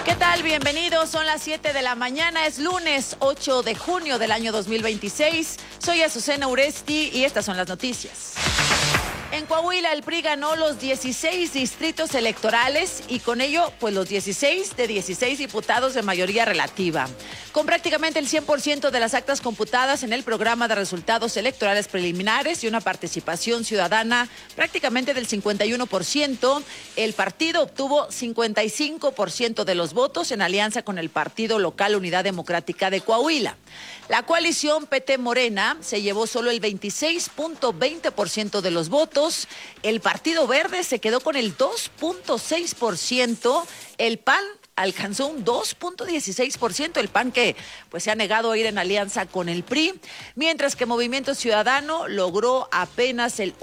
¿Qué tal? Bienvenidos. Son las 7 de la mañana. Es lunes 8 de junio del año 2026. Soy Azucena Uresti y estas son las noticias. En Coahuila, el PRI ganó los 16 distritos electorales y con ello, pues los 16 de 16 diputados de mayoría relativa. Con prácticamente el 100% de las actas computadas en el programa de resultados electorales preliminares y una participación ciudadana prácticamente del 51%, el partido obtuvo 55% de los votos en alianza con el partido local Unidad Democrática de Coahuila. La coalición PT-Morena se llevó solo el 26.20% de los votos. El Partido Verde se quedó con el 2.6%. El PAN alcanzó un 2.16%, el PAN que pues se ha negado a ir en alianza con el PRI, mientras que Movimiento Ciudadano logró apenas el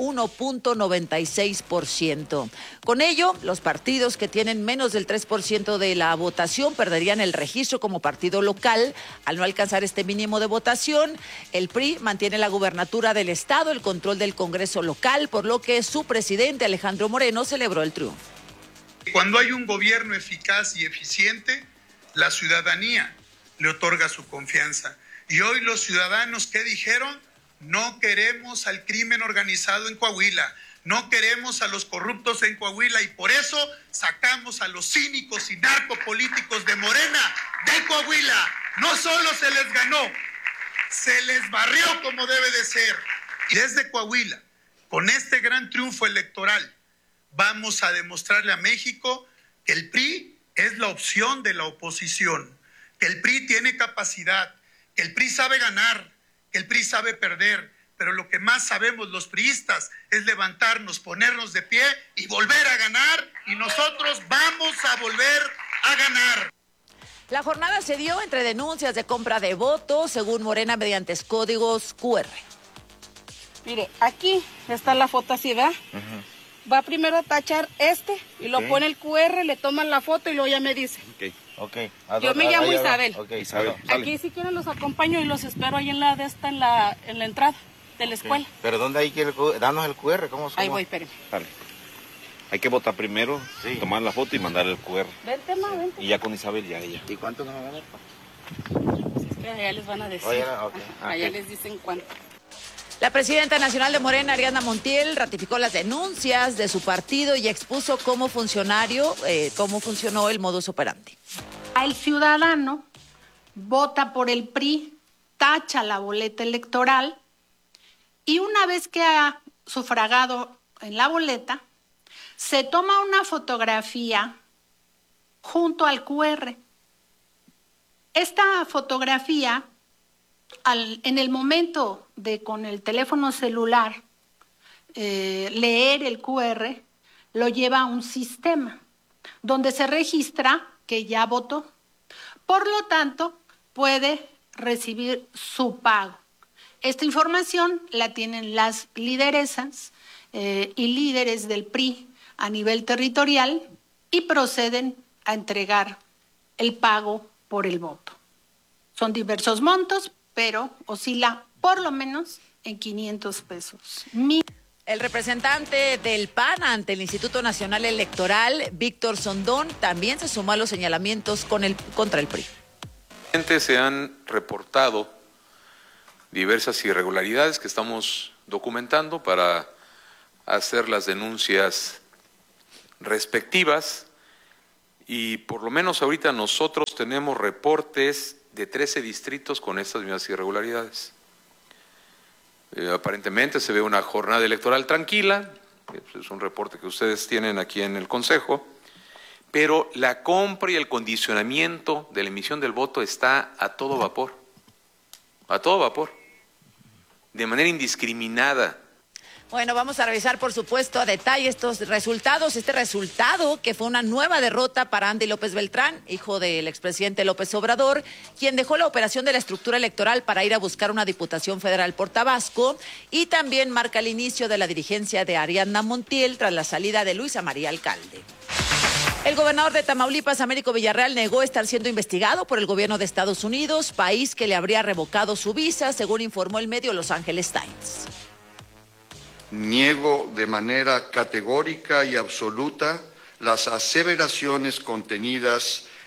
1.96%. Con ello, los partidos que tienen menos del 3% de la votación perderían el registro como partido local. Al no alcanzar este mínimo de votación, el PRI mantiene la gubernatura del estado, el control del Congreso local, por lo que su presidente Alejandro Moreno celebró el triunfo. Cuando hay un gobierno eficaz y eficiente, la ciudadanía le otorga su confianza. Y hoy los ciudadanos, ¿qué dijeron? No queremos al crimen organizado en Coahuila, no queremos a los corruptos en Coahuila y por eso sacamos a los cínicos y narcopolíticos de Morena de Coahuila. No solo se les ganó, se les barrió como debe de ser. Y desde Coahuila, con este gran triunfo electoral, vamos a demostrarle a México que el PRI es la opción de la oposición, que el PRI tiene capacidad, que el PRI sabe ganar, que el PRI sabe perder, pero lo que más sabemos los priistas es levantarnos, ponernos de pie y volver a ganar, y nosotros vamos a volver a ganar. La jornada se dio entre denuncias de compra de votos, según Morena, mediante códigos QR. Mire, aquí está la foto así, ¿verdad? Va primero a tachar y lo pone el QR, le toman la foto y luego ya me dice. Okay. Yo me llamo Isabel. Isabel. Aquí si quieren los acompaño y los espero ahí en la entrada de la escuela. ¿Pero dónde hay que danos el QR? ¿Cómo? Ahí voy, espérenme. Dale. Hay que votar primero, tomar la foto y mandar el QR. Vente, vente. Y ya con Isabel ya ella. ¿Y cuánto nos van a dar? Pues es que allá les van a decir. Allá les dicen cuánto. La presidenta nacional de Morena, Ariadna Montiel, ratificó las denuncias de su partido y expuso cómo funcionó el modus operandi. El ciudadano vota por el PRI, tacha la boleta electoral y una vez que ha sufragado en la boleta, se toma una fotografía junto al QR. Esta fotografía, en el momento de con el teléfono celular leer el QR, lo lleva a un sistema donde se registra que ya votó. Por lo tanto, puede recibir su pago. Esta información la tienen las lideresas y líderes del PRI a nivel territorial y proceden a entregar el pago por el voto. Son diversos montos, pero oscila por lo menos en 500 pesos. El representante del PAN ante el Instituto Nacional Electoral, Víctor Sondón, también se sumó a los señalamientos contra el PRI. Se han reportado diversas irregularidades que estamos documentando para hacer las denuncias respectivas y por lo menos ahorita nosotros tenemos reportes de 13 distritos con estas mismas irregularidades. Aparentemente se ve una jornada electoral tranquila, es un reporte que ustedes tienen aquí en el Consejo, pero la compra y el condicionamiento de la emisión del voto está a todo vapor, de manera indiscriminada. Bueno, vamos a revisar, por supuesto, a detalle estos resultados. Este resultado que fue una nueva derrota para Andy López Beltrán, hijo del expresidente López Obrador, quien dejó la operación de la estructura electoral para ir a buscar una diputación federal por Tabasco, y también marca el inicio de la dirigencia de Ariadna Montiel tras la salida de Luisa María Alcalde. El gobernador de Tamaulipas, Américo Villarreal, negó estar siendo investigado por el gobierno de Estados Unidos, país que le habría revocado su visa, según informó el medio Los Angeles Times. Niego de manera categórica y absoluta las aseveraciones contenidas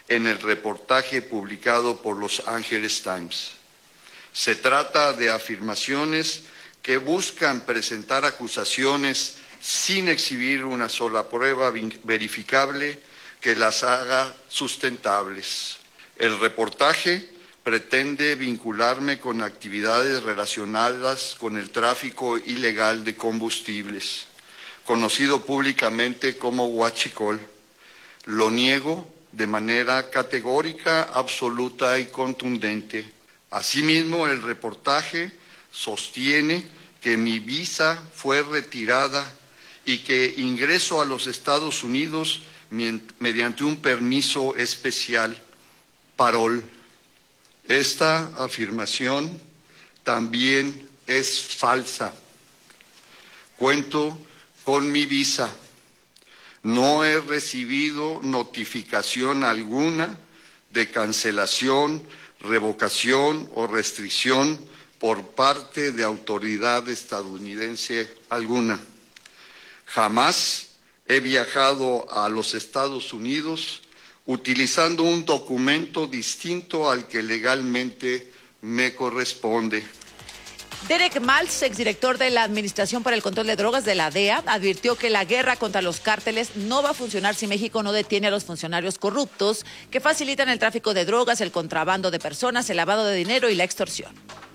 en el reportaje publicado por Los Angeles Times. Se trata de afirmaciones que buscan presentar acusaciones sin exhibir una sola prueba verificable que las haga sustentables. El reportaje pretende vincularme con actividades relacionadas con el tráfico ilegal de combustibles, conocido públicamente como huachicol. Lo niego de manera categórica, absoluta y contundente. Asimismo, el reportaje sostiene que mi visa fue retirada y que ingreso a los Estados Unidos mediante un permiso especial, parol. Esta afirmación también es falsa. Cuento con mi visa. No he recibido notificación alguna de cancelación, revocación o restricción por parte de autoridad estadounidense alguna. Jamás he viajado a los Estados Unidos utilizando un documento distinto al que legalmente me corresponde. Derek Maltz, exdirector de la Administración para el Control de Drogas de la DEA, advirtió que la guerra contra los cárteles no va a funcionar si México no detiene a los funcionarios corruptos que facilitan el tráfico de drogas, el contrabando de personas, el lavado de dinero y la extorsión.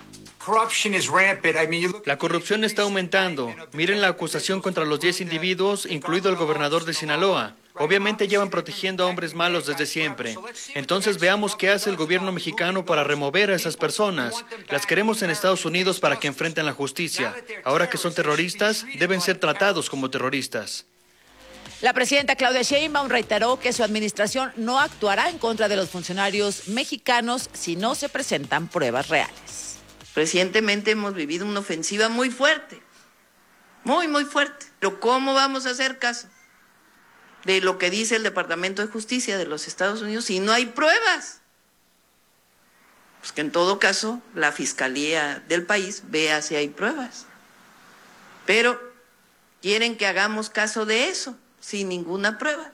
La corrupción está aumentando. Miren la acusación contra los 10 individuos, incluido el gobernador de Sinaloa. Obviamente llevan protegiendo a hombres malos desde siempre. Entonces veamos qué hace el gobierno mexicano para remover a esas personas. Las queremos en Estados Unidos para que enfrenten la justicia. Ahora que son terroristas, deben ser tratados como terroristas. La presidenta Claudia Sheinbaum reiteró que su administración no actuará en contra de los funcionarios mexicanos si no se presentan pruebas reales. Recientemente hemos vivido una ofensiva muy fuerte, muy fuerte. Pero ¿cómo vamos a hacer caso de lo que dice el Departamento de Justicia de los Estados Unidos si no hay pruebas? Pues que en todo caso la Fiscalía del país vea si hay pruebas. Pero quieren que hagamos caso de eso, sin ninguna prueba.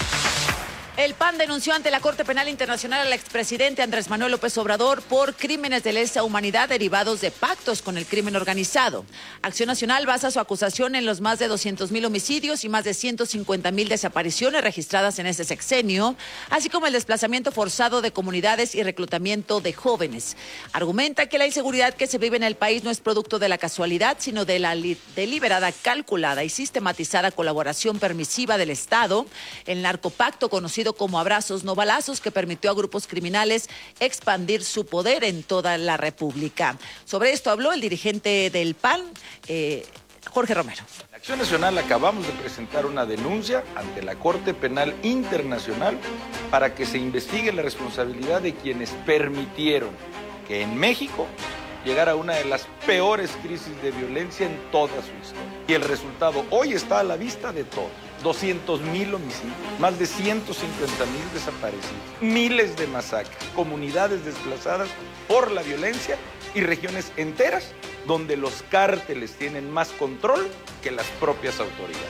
El PAN denunció ante la Corte Penal Internacional al expresidente Andrés Manuel López Obrador por crímenes de lesa humanidad derivados de pactos con el crimen organizado. Acción Nacional basa su acusación en los más de 200,000 homicidios y más de 150,000 desapariciones registradas en ese sexenio, así como el desplazamiento forzado de comunidades y reclutamiento de jóvenes. Argumenta que la inseguridad que se vive en el país no es producto de la casualidad, sino de la deliberada, calculada y sistematizada colaboración permisiva del Estado, el narcopacto conocido como abrazos no balazos, que permitió a grupos criminales expandir su poder en toda la República. Sobre esto habló el dirigente del PAN, Jorge Romero. En Acción Nacional acabamos de presentar una denuncia ante la Corte Penal Internacional para que se investigue la responsabilidad de quienes permitieron que en México llegara una de las peores crisis de violencia en toda su historia. Y el resultado hoy está a la vista de todos. 200,000 homicidios, más de 150,000 desaparecidos, miles de masacres, comunidades desplazadas por la violencia y regiones enteras donde los cárteles tienen más control que las propias autoridades.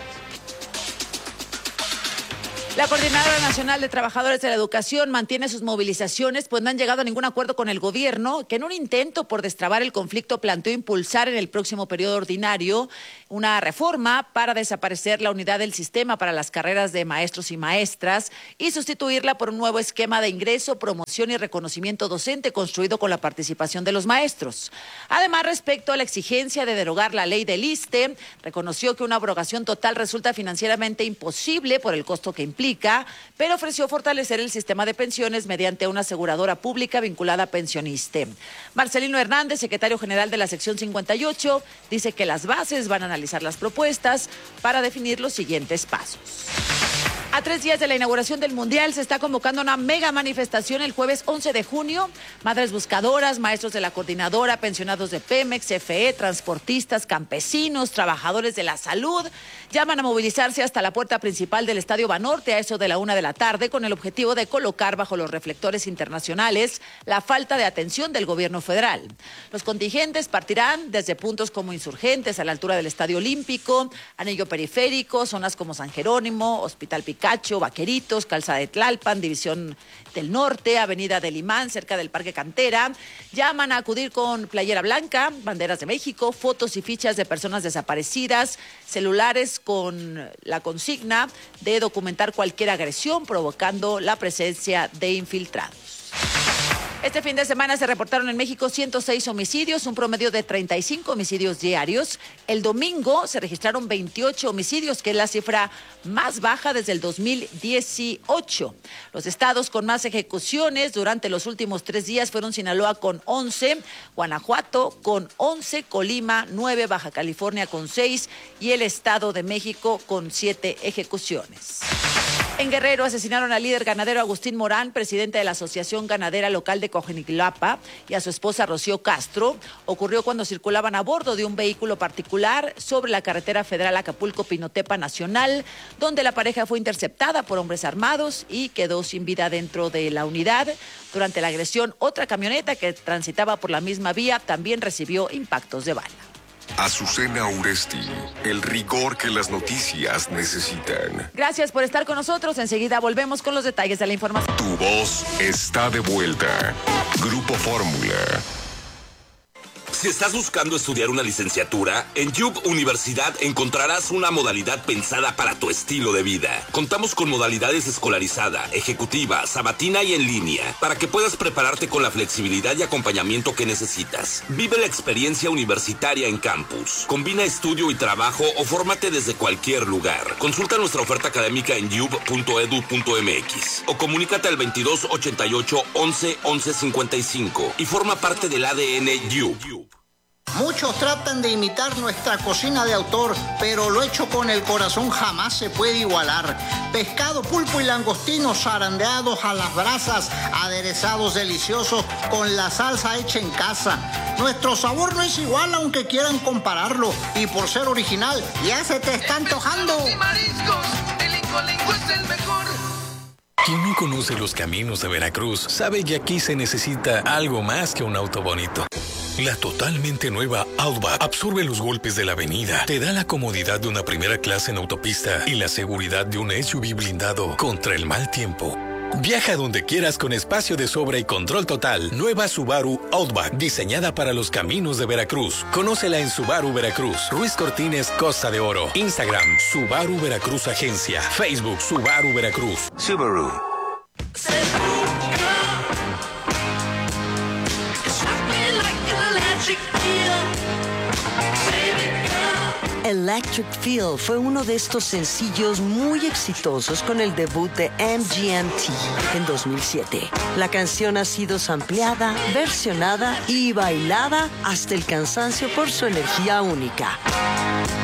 La Coordinadora Nacional de Trabajadores de la Educación mantiene sus movilizaciones, pues no han llegado a ningún acuerdo con el gobierno, que en un intento por destrabar el conflicto planteó impulsar en el próximo periodo ordinario una reforma para desaparecer la unidad del sistema para las carreras de maestros y maestras y sustituirla por un nuevo esquema de ingreso, promoción y reconocimiento docente construido con la participación de los maestros. Además, respecto a la exigencia de derogar la ley del ISSSTE, reconoció que una abrogación total resulta financieramente imposible por el costo que implica, pero ofreció fortalecer el sistema de pensiones mediante una aseguradora pública vinculada a Pensioniste. Marcelino Hernández, secretario general de la sección 58, dice que las bases van a analizar las propuestas para definir los siguientes pasos. A 3 días de la inauguración del Mundial se está convocando una mega manifestación el jueves 11 de junio. Madres buscadoras, maestros de la coordinadora, pensionados de Pemex, CFE, transportistas, campesinos, trabajadores de la salud llaman a movilizarse hasta la puerta principal del Estadio Banorte a eso de la 1 de la tarde con el objetivo de colocar bajo los reflectores internacionales la falta de atención del gobierno federal. Los contingentes partirán desde puntos como Insurgentes a la altura del Estadio Olímpico, Anillo Periférico, zonas como San Jerónimo, Hospital Picasso, Picacho, Vaqueritos, Calzada de Tlalpan, División del Norte, Avenida del Imán, cerca del Parque Cantera. Llaman a acudir con playera blanca, banderas de México, fotos y fichas de personas desaparecidas, celulares con la consigna de documentar cualquier agresión provocando la presencia de infiltrados. Este fin de semana se reportaron en México 106 homicidios, un promedio de 35 homicidios diarios. El domingo se registraron 28 homicidios, que es la cifra más baja desde el 2018. Los estados con más ejecuciones durante los últimos 3 días fueron Sinaloa con 11, Guanajuato con 11, Colima 9, Baja California con 6 y el Estado de México con 7 ejecuciones. En Guerrero asesinaron al líder ganadero Agustín Morán, presidente de la Asociación Ganadera Local de Coajimalpa, y a su esposa Rocío Castro. Ocurrió cuando circulaban a bordo de un vehículo particular sobre la carretera federal Acapulco-Pinotepa Nacional, donde la pareja fue interceptada por hombres armados y quedó sin vida dentro de la unidad. Durante la agresión, otra camioneta que transitaba por la misma vía también recibió impactos de bala. Azucena Uresti, el rigor que las noticias necesitan. Gracias por estar con nosotros. Enseguida volvemos con los detalles de la información. Tu voz está de vuelta. Grupo Fórmula. Si estás buscando estudiar una licenciatura, en YUB Universidad encontrarás una modalidad pensada para tu estilo de vida. Contamos con modalidades escolarizada, ejecutiva, sabatina y en línea, para que puedas prepararte con la flexibilidad y acompañamiento que necesitas. Vive la experiencia universitaria en campus. Combina estudio y trabajo o fórmate desde cualquier lugar. Consulta nuestra oferta académica en yub.edu.mx o comunícate al 22 88 11 11 55 y forma parte del ADN YUB. Muchos tratan de imitar nuestra cocina de autor, pero lo hecho con el corazón jamás se puede igualar. Pescado, pulpo y langostinos zarandeados a las brasas, aderezados deliciosos con la salsa hecha en casa. Nuestro sabor no es igual aunque quieran compararlo, y por ser original ya se te está antojando. Quien no conoce los caminos de Veracruz sabe que aquí se necesita algo más que un auto bonito. La totalmente nueva Outback absorbe los golpes de la avenida, te da la comodidad de una primera clase en autopista y la seguridad de un SUV blindado contra el mal tiempo. Viaja donde quieras con espacio de sobra y control total. Nueva Subaru Outback, diseñada para los caminos de Veracruz. Conócela en Subaru Veracruz, Ruiz Cortines, Costa de Oro. Instagram, Subaru Veracruz Agencia. Facebook, Subaru Veracruz. Subaru. Electric Feel fue uno de estos sencillos muy exitosos con el debut de MGMT en 2007. La canción ha sido sampleada, versionada y bailada hasta el cansancio por su energía única.